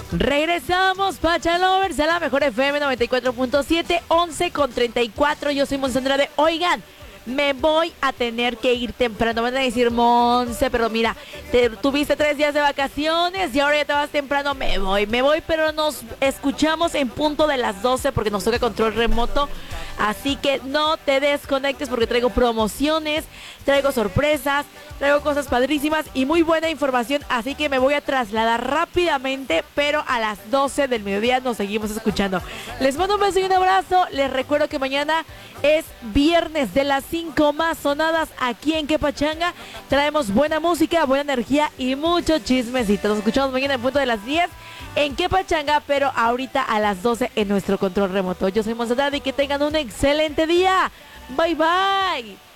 Regresamos, Pachalovers, a la mejor FM 94.7, 11:34. Yo soy Monse Andrade. Oigan, me voy a tener que ir temprano. Van a decir, Monse, pero mira, tuviste 3 días de vacaciones y ahora ya te vas temprano. Me voy, pero nos escuchamos en punto de las 12 porque nos toca control remoto. Así que no te desconectes porque traigo promociones, traigo sorpresas, traigo cosas padrísimas y muy buena información. Así que me voy a trasladar rápidamente, pero a las 12 del mediodía nos seguimos escuchando. Les mando un beso y un abrazo. Les recuerdo que mañana es viernes de las 5 más sonadas aquí en Que Pachanga. Traemos buena música, buena energía y mucho chismecito. Nos escuchamos mañana en punto de las 10 en Que Pachanga, pero ahorita a las 12 en nuestro control remoto. Yo soy Monse Andrade y que tengan un excelente día. Bye, bye.